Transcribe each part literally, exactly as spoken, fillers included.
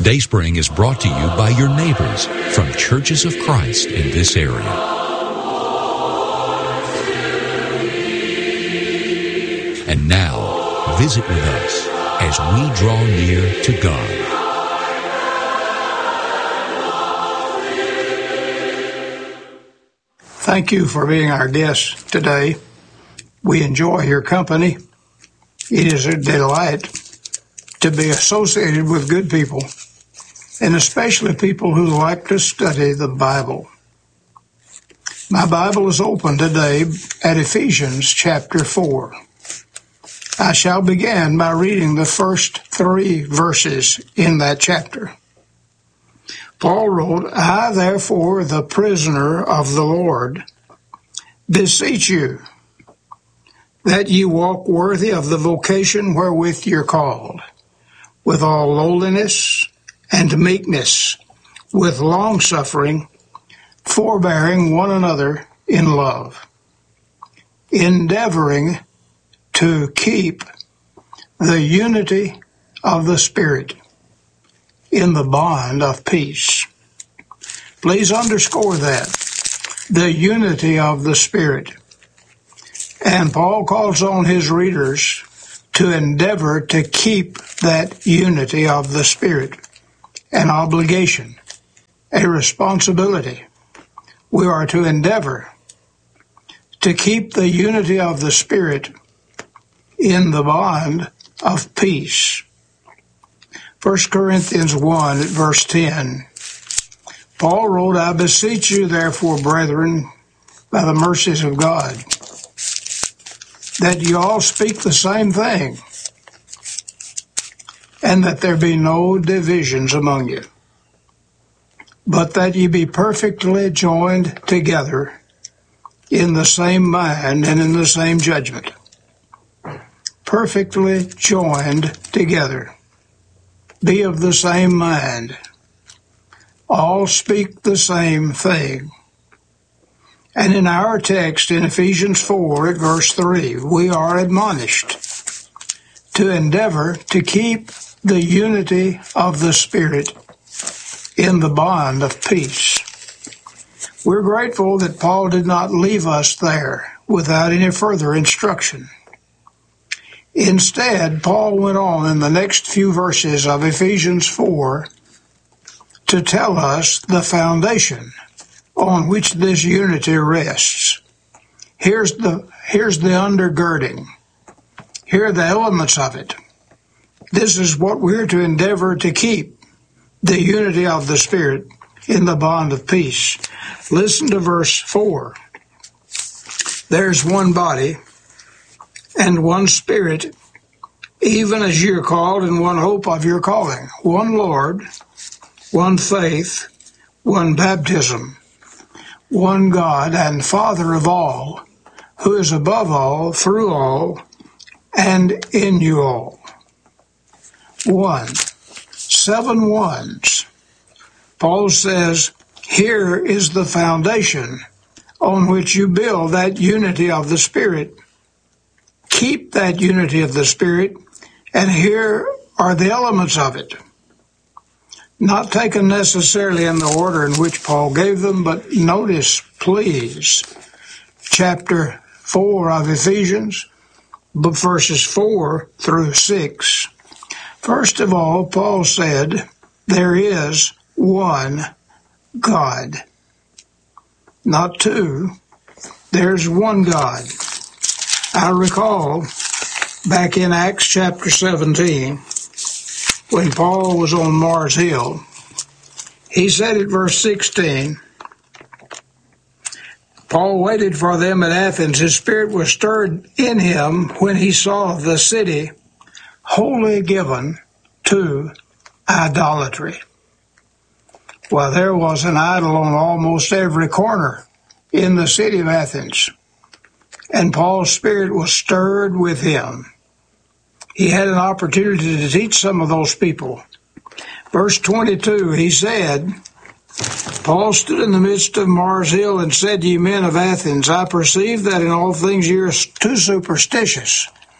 Dayspring is brought to you by your neighbors from Churches of Christ in this area. And now, visit with us as we draw near to God. Thank you for being our guest today. We enjoy your company. It is a delight to be associated with good people, and especially people who like to study the Bible. My Bible is open today at Ephesians chapter four. I shall begin by reading the first three verses in that chapter. Paul wrote, I, therefore, the prisoner of the Lord, beseech you that ye walk worthy of the vocation wherewith you're called, with all lowliness and meekness, with longsuffering, forbearing one another in love, endeavoring to keep the unity of the Spirit in the bond of peace. Please underscore that, the unity of the Spirit. And Paul calls on his readers to endeavor to keep that unity of the Spirit, an obligation, a responsibility. We are to endeavor to keep the unity of the Spirit in the bond of peace. First Corinthians one, at verse ten, Paul wrote, I beseech you, therefore, brethren, by the mercies of God, that you all speak the same thing, and that there be no divisions among you, but that ye be perfectly joined together in the same mind and in the same judgment. Perfectly joined together. Be of the same mind. All speak the same thing. And in our text in Ephesians four at verse three, we are admonished to endeavor to keep the unity of the Spirit in the bond of peace. We're grateful that Paul did not leave us there without any further instruction. Instead, Paul went on in the next few verses of Ephesians four to tell us the foundation on which this unity rests. Here's the, here's the undergirding. Here are the elements of it. This is what we're to endeavor to keep, the unity of the Spirit in the bond of peace. Listen to verse four. There's one body and one Spirit, even as you're called in one hope of your calling, one Lord, one faith, one baptism, one God and Father of all, who is above all, through all, and in you all. One. Seven ones. Paul says, here is the foundation on which you build that unity of the Spirit. Keep that unity of the Spirit, and here are the elements of it. Not taken necessarily in the order in which Paul gave them, but notice, please, chapter four of Ephesians, verses four through six. First of all, Paul said, there is one God. Not two, there's one God. I recall back in Acts chapter seventeen, when Paul was on Mars Hill, he said at verse sixteen, Paul waited for them at Athens. His spirit was stirred in him when he saw the city wholly given to idolatry. Well, there was an idol on almost every corner in the city of Athens, and Paul's spirit was stirred with him. He had an opportunity to teach some of those people. Verse twenty-two, he said, Paul stood in the midst of Mars Hill and said, Ye men of Athens, I perceive that in all things ye are too superstitious.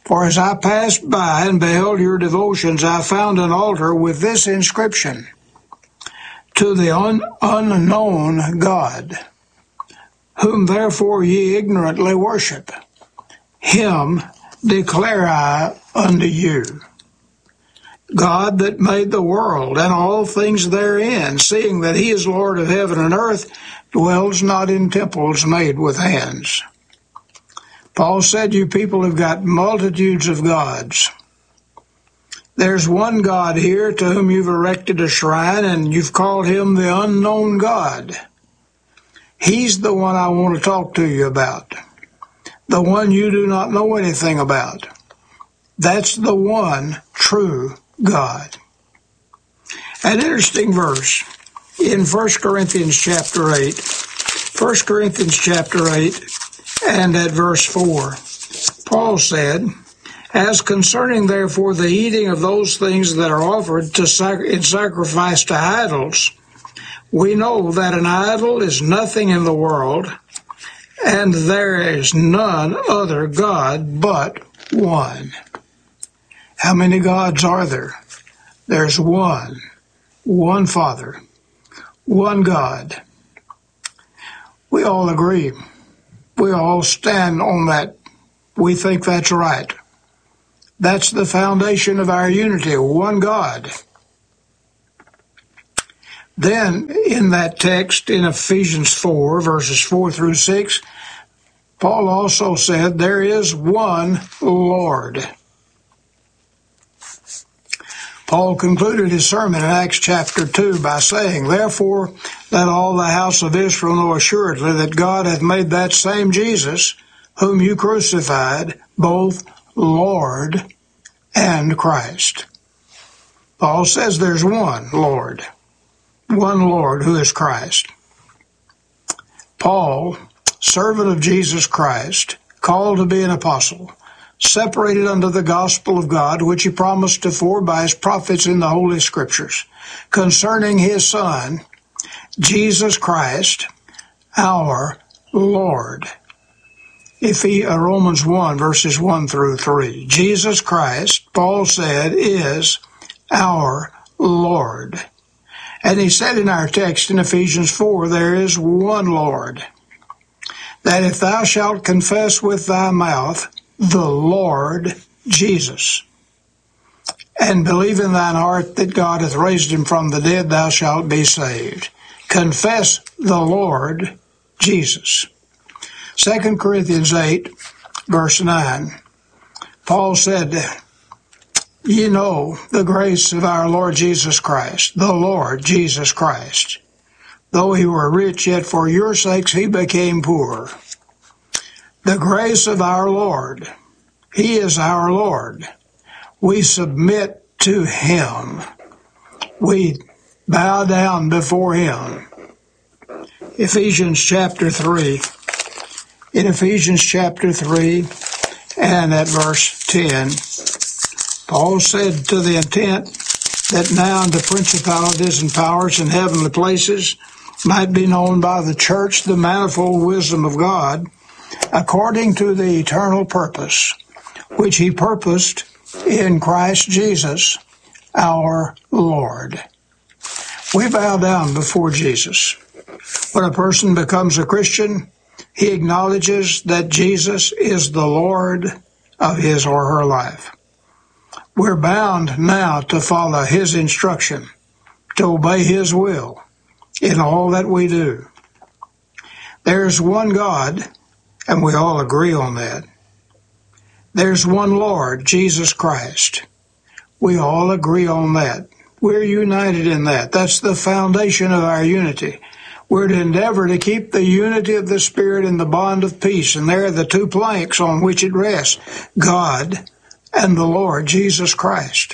For as I passed by and beheld your devotions, I found an altar with this inscription, To the un- unknown God, whom therefore ye ignorantly worship. Him declare I unto you. God that made the world and all things therein, seeing that he is Lord of heaven and earth, dwells not in temples made with hands. Paul said, you people have got multitudes of gods. There's one God here to whom you've erected a shrine, and you've called him the unknown God. He's the one I want to talk to you about, the one you do not know anything about. That's the one true God. An interesting verse in First Corinthians chapter eight. First Corinthians chapter eight and at verse four. Paul said, As concerning therefore the eating of those things that are offered to sac- in sacrifice to idols, we know that an idol is nothing in the world, and there is none other God but one. How many gods are there? There's one, one Father, one God. We all agree. We all stand on that. We think that's right. That's the foundation of our unity, one God. Then, in that text, in Ephesians four, verses four through six, Paul also said, there is one Lord. Paul concluded his sermon in Acts chapter two by saying, Therefore, let all the house of Israel know assuredly that God hath made that same Jesus, whom you crucified, both Lord and Christ. Paul says there's one Lord, one Lord who is Christ. Paul, servant of Jesus Christ, called to be an apostle, separated unto the gospel of God, which he promised afore by his prophets in the Holy Scriptures, concerning his Son, Jesus Christ, our Lord. If he, uh, Romans one, verses one through three. Jesus Christ, Paul said, is our Lord. And he said in our text in Ephesians four, there is one Lord, that if thou shalt confess with thy mouth the Lord Jesus, and believe in thine heart that God hath raised him from the dead, thou shalt be saved. Confess the Lord Jesus. Second Corinthians eight, verse nine, Paul said, Ye know the grace of our Lord Jesus Christ, the Lord Jesus Christ. Though he were rich, yet for your sakes he became poor. The grace of our Lord. He is our Lord. We submit to him. We bow down before him. Ephesians chapter three. In Ephesians chapter three and at verse ten, Paul said, to the intent that now unto principalities and powers in heavenly places might be known by the church the manifold wisdom of God, according to the eternal purpose, which he purposed in Christ Jesus, our Lord. We bow down before Jesus. When a person becomes a Christian, he acknowledges that Jesus is the Lord of his or her life. We're bound now to follow his instruction, to obey his will in all that we do. There's one God, and we all agree on that. There's one Lord, Jesus Christ. We all agree on that. We're united in that. That's the foundation of our unity. We're to endeavor to keep the unity of the Spirit in the bond of peace, and there are the two planks on which it rests, God and the Lord Jesus Christ.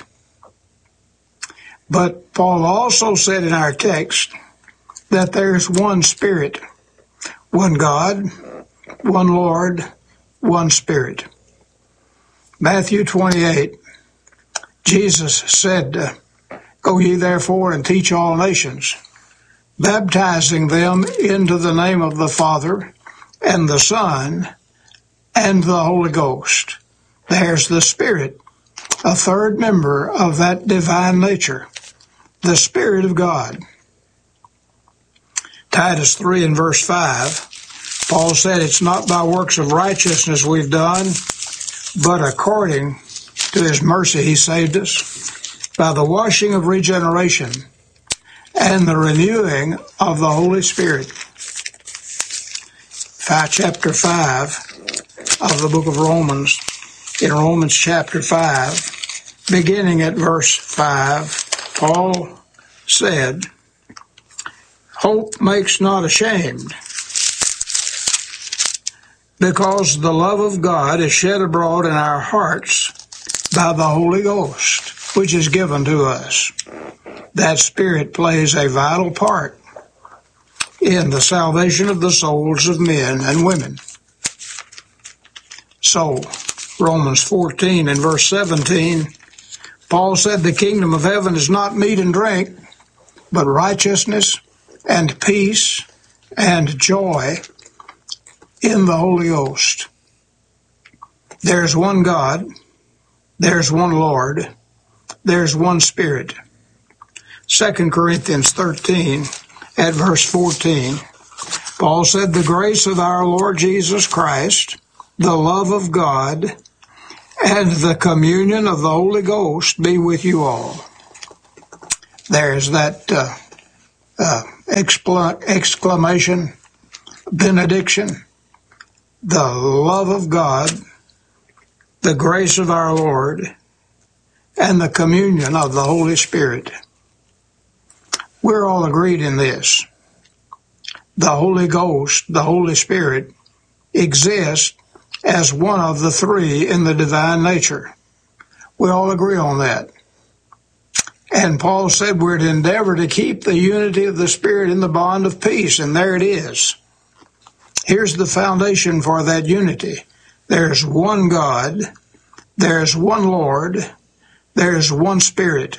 But Paul also said in our text that there's one Spirit, one God, one Lord, one Spirit. Matthew twenty-eight, Jesus said, Go ye therefore and teach all nations, baptizing them into the name of the Father and the Son and the Holy Ghost, There's the Spirit, a third member of that divine nature, the Spirit of God. Titus three and verse five, Paul said, it's not by works of righteousness we've done, but according to his mercy he saved us by the washing of regeneration and the renewing of the Holy Spirit. Chapter five of the book of Romans, in Romans chapter five, beginning at verse five, Paul said, hope makes not ashamed, because the love of God is shed abroad in our hearts by the Holy Ghost, which is given to us. That Spirit plays a vital part in the salvation of the souls of men and women. So, Romans fourteen and verse seventeen, Paul said the kingdom of heaven is not meat and drink, but righteousness and peace and joy in the Holy Ghost. There's one God, there's one Lord, there's one Spirit. Second Corinthians thirteen at verse fourteen, Paul said, the grace of our Lord Jesus Christ, the love of God, and the communion of the Holy Ghost be with you all. There's that uh, uh, excla- exclamation, benediction, the love of God, the grace of our Lord, and the communion of the Holy Spirit. We're all agreed in this. The Holy Ghost, the Holy Spirit, exists as one of the three in the divine nature. We all agree on that. And Paul said we're to endeavor to keep the unity of the Spirit in the bond of peace, and there it is. Here's the foundation for that unity. There's one God, there's one Lord, there's one Spirit.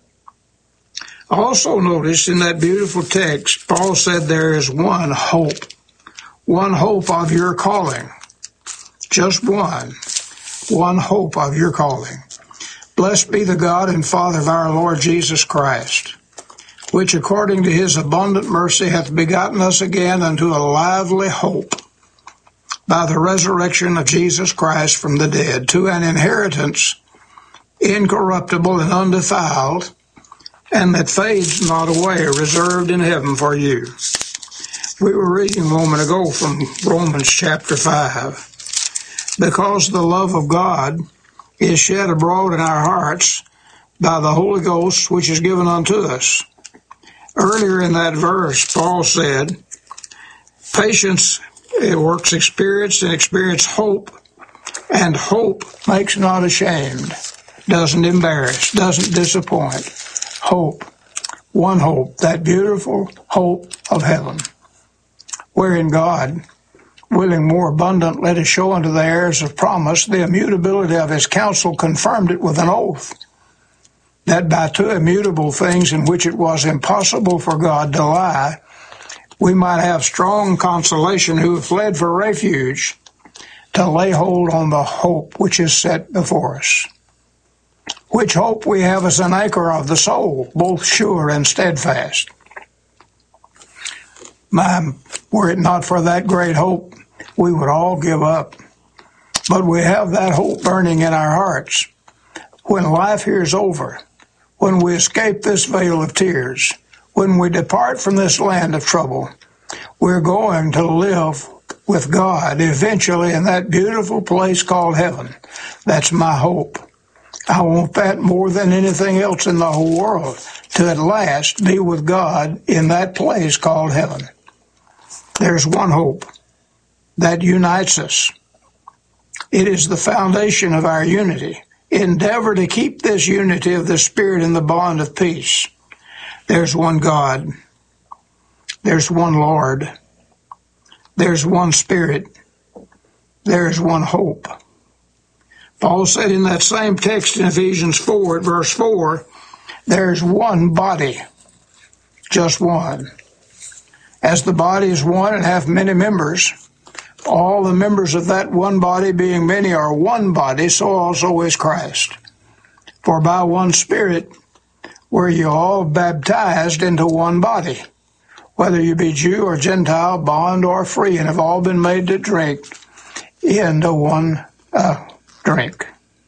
Also notice in that beautiful text, Paul said there is one hope, one hope of your calling. Just one, one hope of your calling. Blessed be the God and Father of our Lord Jesus Christ, which according to his abundant mercy hath begotten us again unto a lively hope by the resurrection of Jesus Christ from the dead, to an inheritance incorruptible and undefiled, and that fades not away, reserved in heaven for you. We were reading a moment ago from Romans chapter five. Because the love of God is shed abroad in our hearts by the Holy Ghost, which is given unto us. Earlier in that verse, Paul said, patience it works experience, and experience hope, and hope makes not ashamed, doesn't embarrass, doesn't disappoint. Hope, one hope, that beautiful hope of heaven, wherein God, willing more abundantly to show unto the heirs of promise the immutability of his counsel, confirmed it with an oath, that by two immutable things in which it was impossible for God to lie, we might have strong consolation who have fled for refuge, to lay hold on the hope which is set before us. Which hope we have as an anchor of the soul, both sure and steadfast. My, were it not for that great hope, we would all give up. But we have that hope burning in our hearts. When life here is over, when we escape this vale of tears, when we depart from this land of trouble, we're going to live with God eventually in that beautiful place called heaven. That's my hope. I want that more than anything else in the whole world, to at last be with God in that place called heaven. There's one hope that unites us. It is the foundation of our unity. Endeavor to keep this unity of the Spirit in the bond of peace. There's one God. There's one Lord. There's one Spirit. There's one hope. Paul said in that same text in Ephesians four, at verse four, there's one body, just one. As the body is one and hath many members, all the members of that one body, being many, are one body, so also is Christ. For by one Spirit were you all baptized into one body, whether you be Jew or Gentile, bond or free, and have all been made to drink into one uh, drink.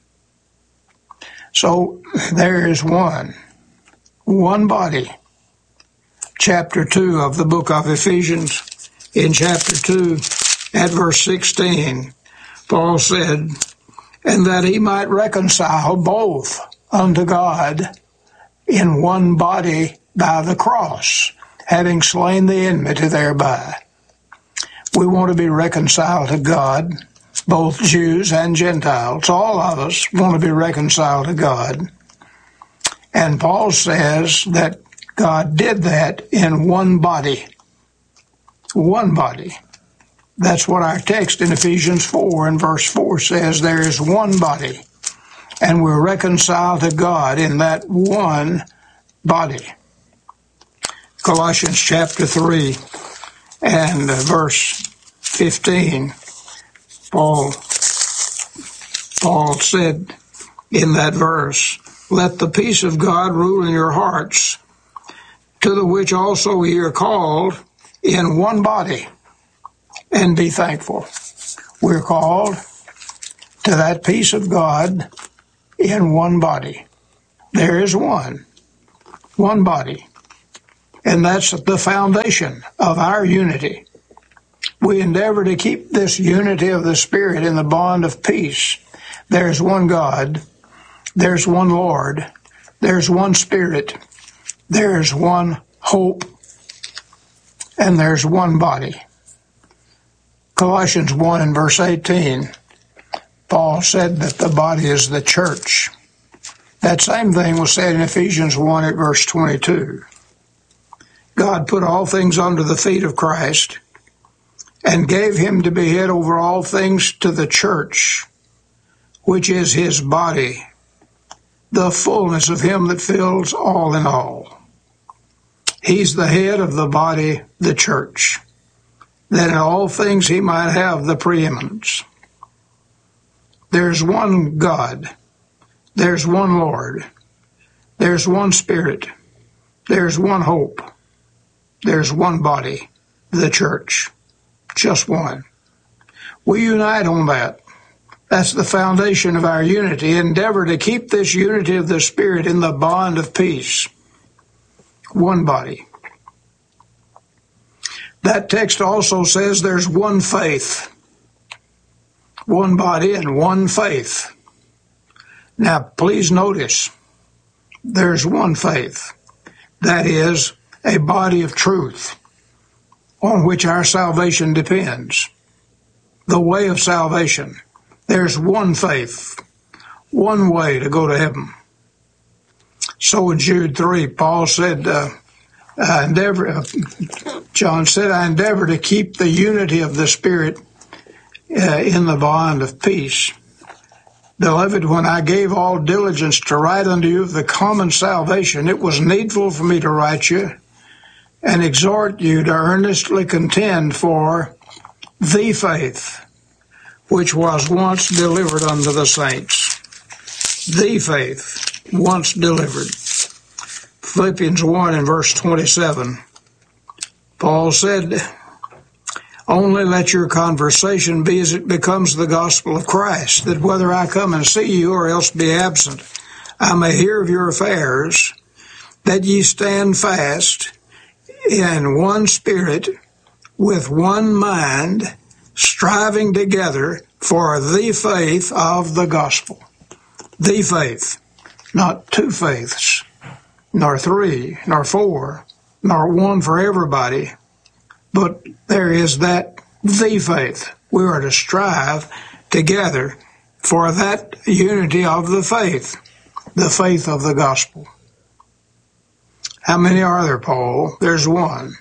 So there is one, one body. Chapter two of the book of Ephesians, in chapter two, at verse sixteen, Paul said, and that he might reconcile both unto God in one body by the cross, having slain the enmity thereby. We want to be reconciled to God, both Jews and Gentiles. All of us want to be reconciled to God. And Paul says that God did that in one body. One body. That's what our text in Ephesians four and verse four says. There is one body, and we're reconciled to God in that one body. Colossians chapter three and verse fifteen, Paul, Paul said in that verse, let the peace of God rule in your hearts, to the which also ye are called in one body, and be thankful. We're called to that peace of God in one body. There is one, one body, and that's the foundation of our unity. We endeavor to keep this unity of the Spirit in the bond of peace. There's one God, there's one Lord, there's one Spirit, there's one hope, and there's one body. Colossians one and verse eighteen, Paul said that the body is the church. That same thing was said in Ephesians one at verse twenty-two. God put all things under the feet of Christ and gave him to be head over all things to the church, which is his body, the fullness of him that fills all in all. He's the head of the body, the church, that in all things he might have the preeminence. There's one God, there's one Lord, there's one Spirit, there's one hope, there's one body, the church, just one. We unite on that. That's the foundation of our unity. Endeavor to keep this unity of the Spirit in the bond of peace. One body. That text also says there's one faith. One body and one faith. Now, please notice, there's one faith. That is a body of truth on which our salvation depends. The way of salvation. There's one faith, one way to go to heaven. So in Jude three, Paul said, uh, I endeavor, uh, John said, I endeavor to keep the unity of the Spirit uh, in the bond of peace. Beloved, when I gave all diligence to write unto you of the common salvation, it was needful for me to write you and exhort you to earnestly contend for the faith which was once delivered unto the saints. The faith once delivered. Philippians one and verse twenty-seven, Paul said, only let your conversation be as it becomes the gospel of Christ, that whether I come and see you or else be absent, I may hear of your affairs, that ye stand fast in one spirit, with one mind, striving together for the faith of the gospel. The faith, not two faiths, nor three, nor four, nor one for everybody, but there is that the faith. We are to strive together for that unity of the faith, the faith of the gospel. How many are there, Paul? There's one.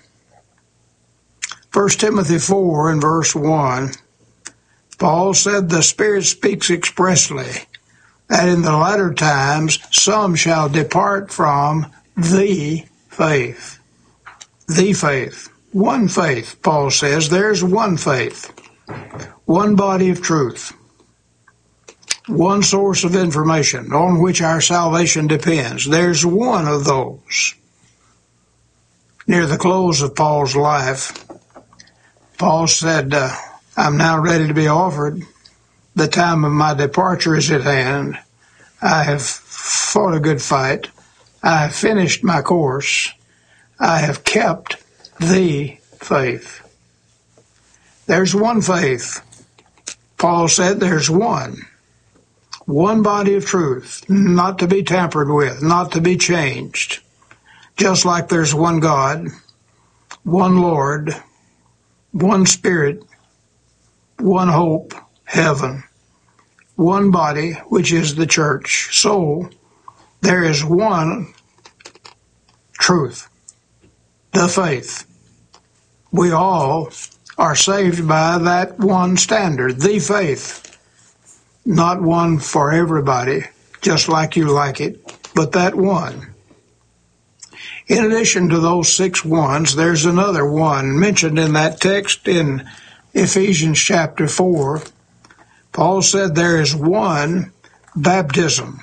First Timothy four and verse one, Paul said, the Spirit speaks expressly that in the latter times some shall depart from the faith. The faith. One faith, Paul says. There's one faith. one body of truth, one source of information on which our salvation depends. There's one of those. Near the close of Paul's life, Paul said, uh, I'm now ready to be offered. The time of my departure is at hand. I have fought a good fight. I have finished my course. I have kept the faith. There's one faith. Paul said there's one. One body of truth, not to be tampered with, not to be changed. Just like there's one God, one Lord, one Spirit, one hope, heaven, one body, which is the church. So there is one truth, the faith. We all are saved by that one standard, the faith. Not one for everybody, just like you like it, but that one. In addition to those six ones, there's another one mentioned in that text in Ephesians chapter four. Paul said there is one baptism.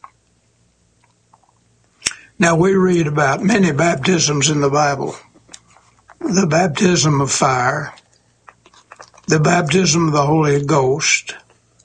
Now we read about many baptisms in the Bible. The baptism of fire, the baptism of the Holy Ghost,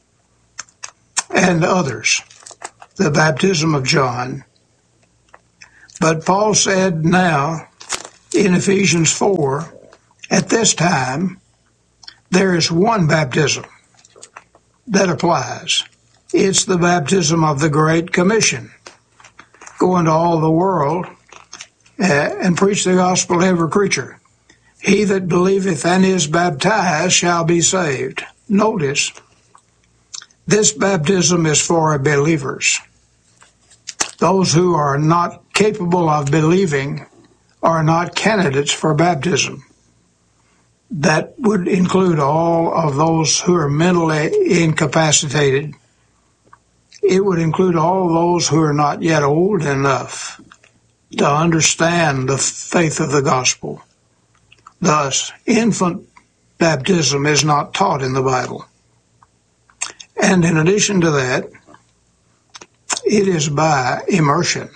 and others, the baptism of John. But Paul said now, in Ephesians four, at this time, there is one baptism that applies. It's the baptism of the Great Commission. Go into all the world uh, and preach the gospel to every creature. He that believeth and is baptized shall be saved. Notice, this baptism is for believers. Those who are not capable of believing are not candidates for baptism. That would include all of those who are mentally incapacitated. It would include all those who are not yet old enough to understand the faith of the gospel. Thus, infant baptism is not taught in the Bible. And in addition to that, it is by immersion.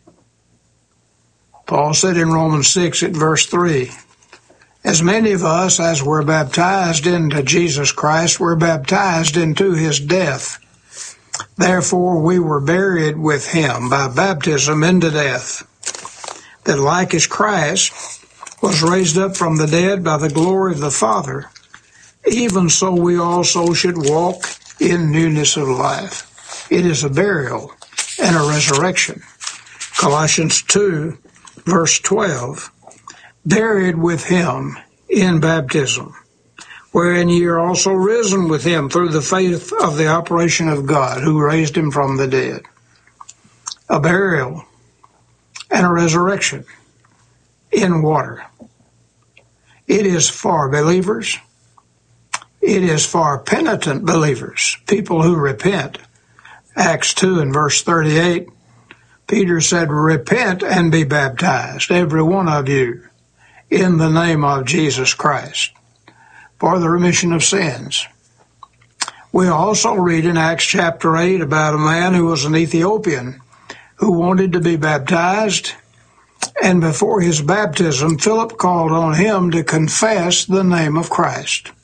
Paul said in Romans six at verse three, as many of us as were baptized into Jesus Christ were baptized into his death. Therefore we were buried with him by baptism into death, that like as Christ was raised up from the dead by the glory of the Father, even so we also should walk in newness of life. It is a burial and a resurrection. Colossians two, verse twelve, buried with him in baptism, wherein ye are also risen with him through the faith of the operation of God, who raised him from the dead. A burial and a resurrection in water. It is for believers. It is for penitent believers, people who repent. Acts two and verse thirty-eight, Peter said, repent and be baptized, every one of you, in the name of Jesus Christ, for the remission of sins. We also read in Acts chapter eight about a man who was an Ethiopian who wanted to be baptized, and before his baptism, Philip called on him to confess the name of Christ.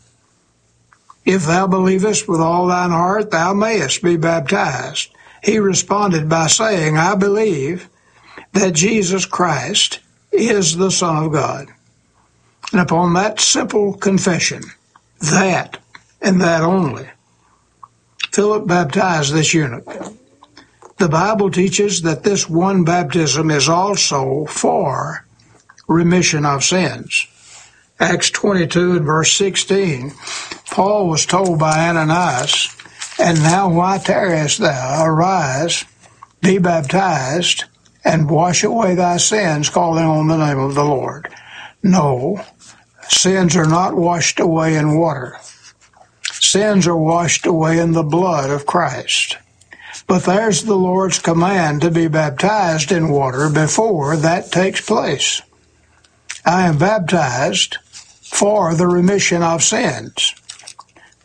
If thou believest with all thine heart, thou mayest be baptized. He responded by saying, I believe that Jesus Christ is the Son of God. And upon that simple confession, that and that only, Philip baptized this eunuch. The Bible teaches that this one baptism is also for remission of sins. Acts twenty-two and verse sixteen, Paul was told by Ananias, and now why tarriest thou? Arise, be baptized, and wash away thy sins, calling on the name of the Lord. No, sins are not washed away in water. Sins are washed away in the blood of Christ. But there's the Lord's command to be baptized in water before that takes place. I am baptized for the remission of sins.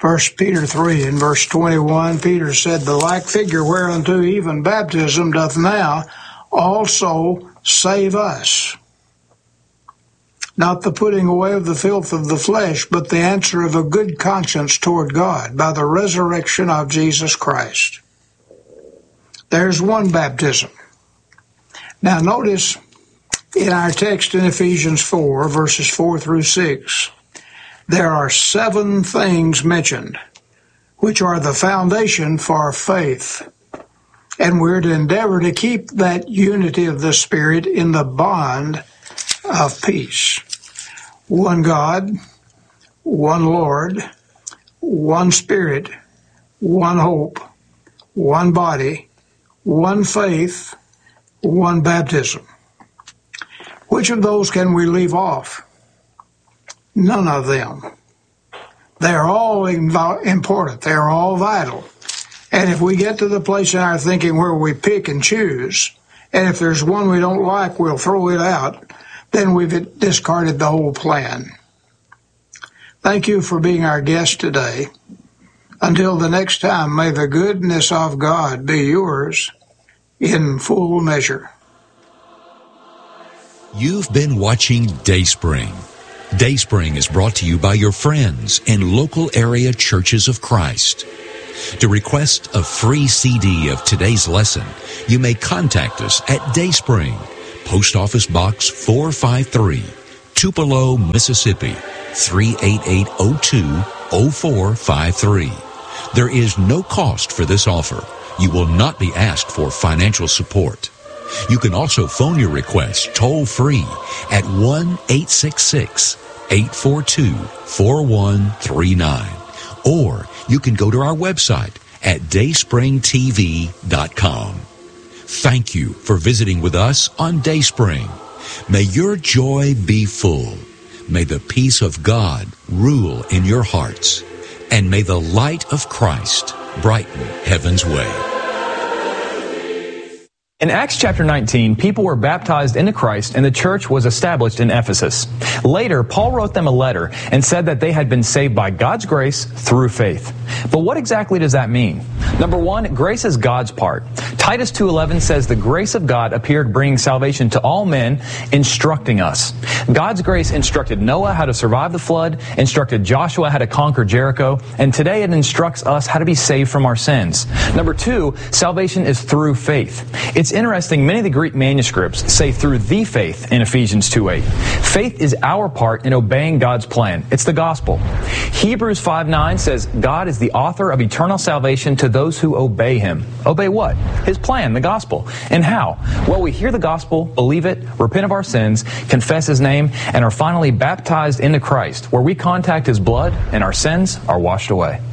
First Peter three and verse twenty-one, Peter said, "The like figure whereunto even baptism doth now also save us. Not the putting away of the filth of the flesh, but the answer of a good conscience toward God by the resurrection of Jesus Christ." There's one baptism. Now notice in our text in Ephesians four, verses four through six, there are seven things mentioned, which are the foundation for faith. And we're to endeavor to keep that unity of the Spirit in the bond of peace. One God, one Lord, one Spirit, one hope, one body, one faith, one baptism. Which of those can we leave off? None of them. They're all important. They're all vital. And if we get to the place in our thinking where we pick and choose, and if there's one we don't like, we'll throw it out, then we've discarded the whole plan. Thank you for being our guest today. Until the next time, may the goodness of God be yours in full measure. You've been watching Dayspring. Dayspring is brought to you by your friends in local area churches of Christ. To request a free C D of today's lesson, you may contact us at Dayspring, Post Office Box four five three, Tupelo, Mississippi, three eight eight zero two zero four five three. There is no cost for this offer. You will not be asked for financial support. You can also phone your request toll-free at one eight six six, eight four two, four one three nine. Or you can go to our website at dayspring t v dot com. Thank you for visiting with us on Dayspring. May your joy be full. May the peace of God rule in your hearts. And may the light of Christ brighten heaven's way. In Acts chapter nineteen, people were baptized into Christ and the church was established in Ephesus. Later, Paul wrote them a letter and said that they had been saved by God's grace through faith. But what exactly does that mean? Number one, grace is God's part. Titus two eleven says the grace of God appeared bringing salvation to all men, instructing us. God's grace instructed Noah how to survive the flood, instructed Joshua how to conquer Jericho, and today it instructs us how to be saved from our sins. Number two, salvation is through faith. It's interesting, many of the Greek manuscripts say through the faith in Ephesians two eight. Faith is our part in obeying God's plan. It's the gospel. Hebrews five nine says God is the author of eternal salvation to those who obey Him. Obey what? His plan, the gospel. And how? Well, we hear the gospel, believe it, repent of our sins, confess His name, and are finally baptized into Christ, where we contact His blood and our sins are washed away.